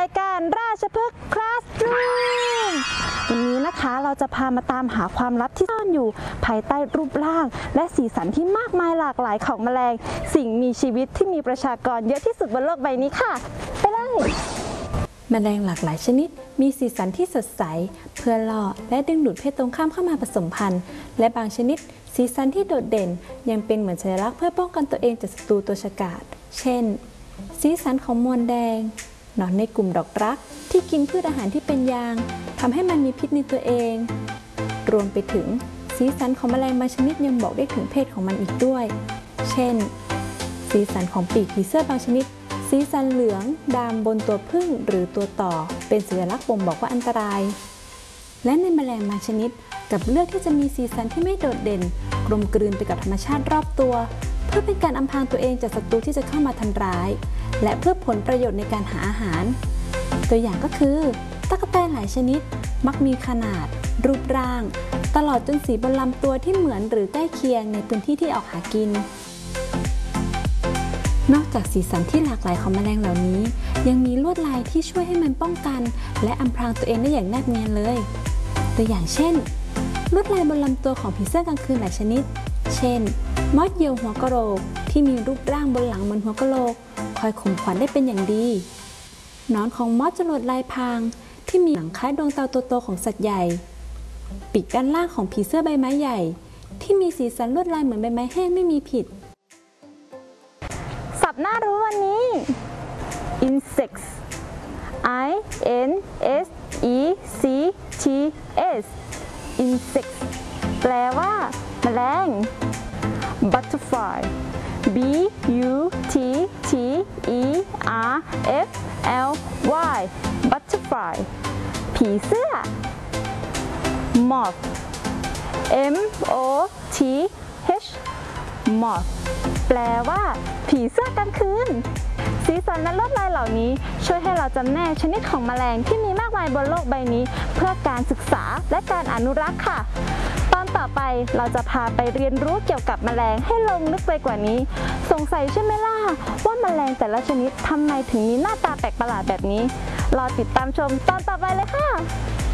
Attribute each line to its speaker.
Speaker 1: ายการราชพฤกษ์คลาสรูมวันนี้นะคะเราจะพามาตามหาความลับที่ซ่อนอยู่ภายใต้รูปร่างและสีสันที่มากมายหลากหลายของแมลงสิ่งมีชีวิตที่มีประชากรเยอะที่สุดบนโลกใบนี้ค่ะไปเลยแมลงหลากหลายชนิดมีสีสันที่สดใสเพื่อล่อและดึงดูดเพศตรงข้ามเข้ามาผสมพันธุ์และบางชนิดสีสันที่โดดเด่นยังเป็นเหมือนสัญลักษณ์เพื่อป้องกันตัวเองจากศัตรูตัวฉกาจเช่นสีสันของมวลแดงหนอนในกลุ่มดอกรักที่กินพืชอาหารที่เป็นยางทำให้มันมีพิษในตัวเองรวมไปถึงสีสันของแมลงบางชนิดยังบอกได้ถึงเพศของมันอีกด้วยเช่นสีสันของปีกผีเสื้อบางชนิดสีสันเหลืองดำบนตัวผึ้งหรือตัวต่อเป็นสัญลักษณ์บ่งบอกว่าอันตรายและในแมลงบางชนิดกับเลือกที่จะมีสีสันที่ไม่โดดเด่นกลมกลืนไปกับธรรมชาติรอบตัวเพื่อเป็นการอำพรางตัวเองจากศัตรูที่จะเข้ามาทำร้ายและเพื่อผลประโยชน์ในการหาอาหารตัวอย่างก็คือตั๊กแตนหลายชนิดมักมีขนาดรูปร่างตลอดจนสีบนลำตัวที่เหมือนหรือใกล้เคียงในพื้นที่ที่ออกหากินนอกจากสีสันที่หลากหลายของแมลงเหล่านี้ยังมีลวดลายที่ช่วยให้มันป้องกันและอำพรางตัวเองได้อย่างแนบเนียนเลยตัวอย่างเช่นลวดลายบนลำตัวของผีเสื้อกลางคืนหลายชนิดเช่นมอสเหยี่ยวหัวกะโหลกที่มีรูปร่างบนหลังเหมือนหัวกะโหลกคอยข่มขวัญได้เป็นอย่างดีหนอนของมอสจรวดลายพรางที่มีหลังคล้ายดวงตาโตๆของสัตว์ใหญ่ปีกด้านล่างของผีเสื้อใบไม้ใหญ่ที่มีสีสันลวดลายเหมือนใบไม้แห้งไม่มีผิดศัพท์น่ารู้วันนี้ insects I N S E C T S insects แปลว่าแมลง butterfly B U T T E R F L Y butterfly ผีเสื้อ moth M O T H moth แปลว่าผีเสื้อกลางคืนสีสันและลวดลายเหล่านี้ช่วยให้เราจำแนกชนิดของแมลงที่มีมากมายบนโลกใบนี้เพื่อการศึกษาและการอนุรักษ์ค่ะตอนต่อไปเราจะพาไปเรียนรู้เกี่ยวกับแมลงให้ลงลึกไปกว่านี้สงสัยใช่ไหมล่ะว่าแมลงแต่ละชนิดทำไมถึงมีหน้าตาแปลกประหลาดแบบนี้รอติดตามชมตอนต่อไปเลยค่ะ